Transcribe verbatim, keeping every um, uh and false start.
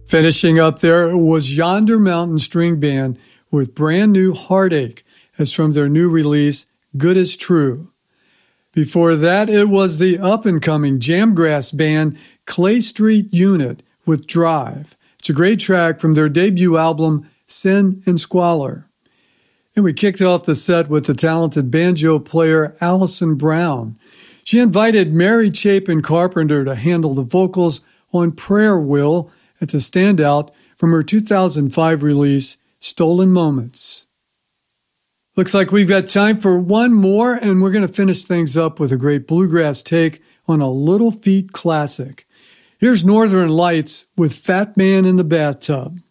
Finishing up there was Yonder Mountain String Band with brand new Heartache, as from their new release, Good As True. Before that, it was the up-and-coming Jamgrass band Clay Street Unit with Drive. It's a great track from their debut album, Sin and Squalor. And we kicked off the set with the talented banjo player Allison Brown. She invited Mary Chapin Carpenter to handle the vocals on Prayer Wheel. It's a standout from her two thousand five release, Stolen Moments. Looks like we've got time for one more, and we're going to finish things up with a great bluegrass take on a Little Feat classic. Here's Northern Lights with Fat Man in the Bathtub.